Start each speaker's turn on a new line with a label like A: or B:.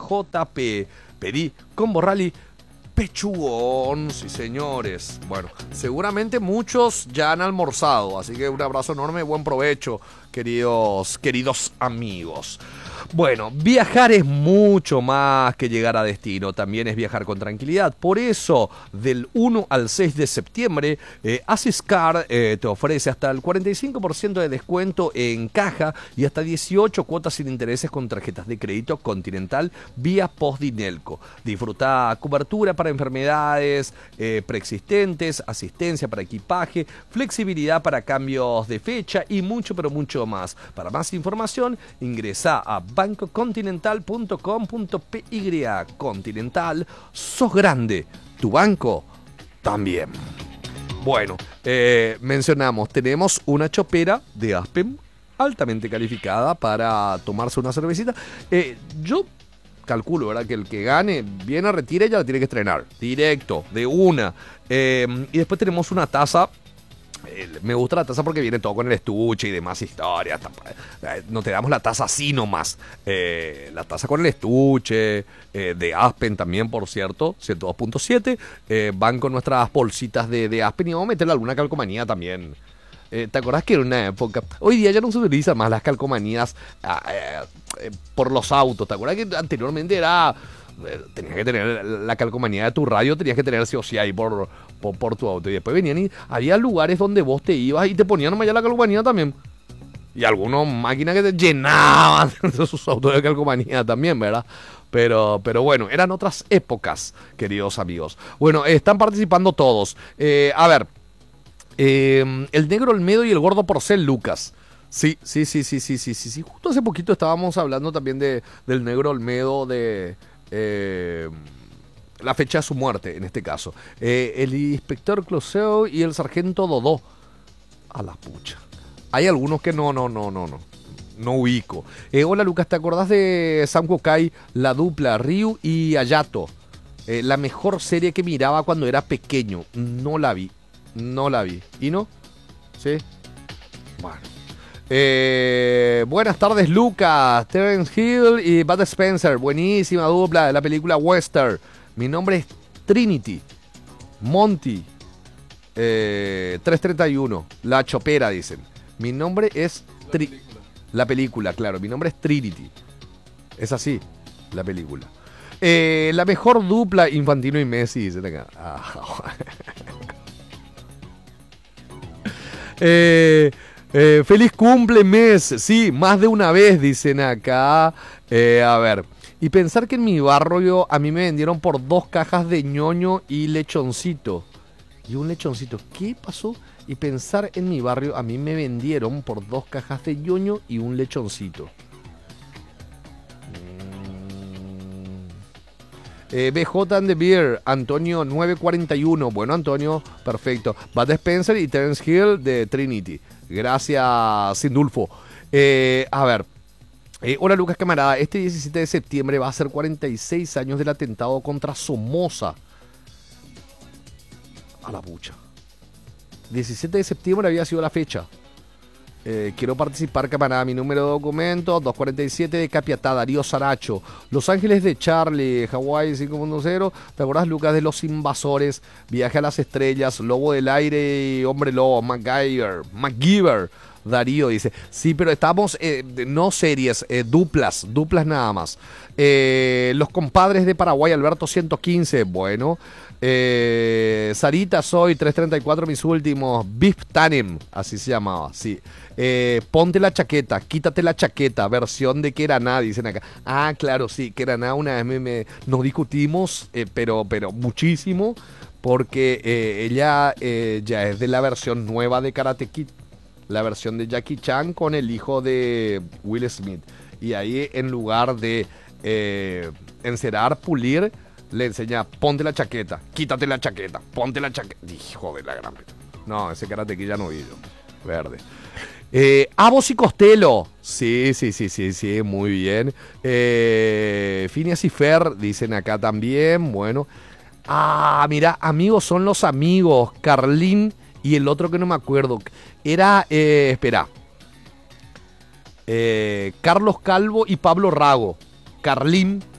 A: JP. Pedí Combo Rally pechugón, sí señores. Bueno, seguramente muchos ya han almorzado, así que un abrazo enorme, buen provecho, queridos amigos. Bueno, viajar es mucho más que llegar a destino, también es viajar con tranquilidad. Por eso, del 1 al 6 de septiembre, Asiscar te ofrece hasta el 45% de descuento en caja y hasta 18 cuotas sin intereses con tarjetas de crédito Continental vía Postdinelco. Disfruta cobertura para enfermedades preexistentes, asistencia para equipaje, flexibilidad para cambios de fecha y mucho, pero mucho más. Para más información, ingresa a bancocontinental.com.py. Continental, sos grande, tu banco también. Bueno, mencionamos, tenemos una chopera de Aspen altamente calificada para tomarse una cervecita. Yo calculo, ¿verdad?, que el que gane viene a retira y ya la tiene que estrenar directo, de una. Y después tenemos una taza. Me gusta la taza porque viene todo con el estuche y demás historias. No te damos la taza así nomás. La taza con el estuche, de Aspen también, por cierto, 102.7. Van con nuestras bolsitas de Aspen y vamos a meterle alguna calcomanía también. ¿Te acordás que era una época? Hoy día ya no se utilizan más las calcomanías por los autos. ¿Te acordás que anteriormente era... tenías que tener la calcomanía de tu radio, tenías que tener sí o sí ahí por tu auto? Y después venían y había lugares donde vos te ibas y te ponían nomás ya la calcomanía también. Y algunas máquinas que te llenaban sus autos de calcomanía también, ¿verdad? Pero bueno, eran otras épocas, queridos amigos. Bueno, están participando todos. A ver, el negro Olmedo y el gordo Porcel, Lucas. Sí. Justo hace poquito estábamos hablando también del negro Olmedo, de... la fecha de su muerte, en este caso. El inspector Closeo y el sargento Dodó. A la pucha. Hay algunos que no ubico. Hola Lucas, ¿te acordás de Samco Kai, la dupla Ryu y Hayato? La mejor serie que miraba cuando era pequeño. No la vi. ¿Y no? ¿Sí? Bueno. Buenas tardes Lucas, Terence Hill y Bud Spencer, buenísima dupla de la película Western. Mi nombre es Trinity Monty 331, la chopera dicen. Mi nombre es la película, claro, mi nombre es Trinity. Es así, la película. La mejor dupla, Infantino y Messi, dicen acá. Feliz cumple mes, sí, más de una vez dicen acá. A ver, y pensar que en mi barrio a mí me vendieron por 2 cajas de ñoño y lechoncito. Y un lechoncito, ¿qué pasó? Y pensar en mi barrio a mí me vendieron por 2 cajas de ñoño y un lechoncito. BJ and the Beer, Antonio 941. Bueno, Antonio, perfecto. Bud Spencer y Terence Hill de Trinity. Gracias, Sindulfo. A ver. Hola Lucas camarada. Este 17 de septiembre va a ser 46 años del atentado contra Somoza. A la pucha. 17 de septiembre había sido la fecha. Quiero participar, camarada. Mi número de documento 247 de Capiatá, Darío Saracho. Los Ángeles de Charlie, Hawái 5.0. ¿Te acordás, Lucas, de Los Invasores? Viaje a las Estrellas, Lobo del Aire y Hombre Lobo, MacGyver. Darío dice, sí, pero estamos, no series, duplas nada más. Los Compadres de Paraguay, Alberto 115, bueno. Sarita Soy 334, mis últimos. Beef Tanem, así se llamaba, sí. Ponte la chaqueta, quítate la chaqueta, versión de Queraná, dicen acá. Ah, claro, sí, Queraná una vez nos discutimos, pero muchísimo, porque ella ya es de la versión nueva de Karate Kid, la versión de Jackie Chan con el hijo de Will Smith. Y ahí, en lugar de encerar, pulir, le enseña, ponte la chaqueta, quítate la chaqueta, ponte la chaqueta. Hijo de la gran... No, ese Karate Kid ya no vi yo. Verde. Avos y Costello. Sí, muy bien. Phineas y Fer, dicen acá también. Bueno. Ah, mira, amigos son los amigos. Carlín y el otro que no me acuerdo. Era, espera. Carlos Calvo y Pablo Rago. Carlín